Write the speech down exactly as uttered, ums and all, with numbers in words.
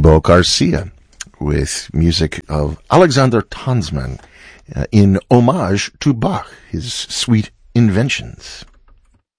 Aníbal Garcia with music of Alexander Tansman uh, in homage to Bach, his sweet inventions.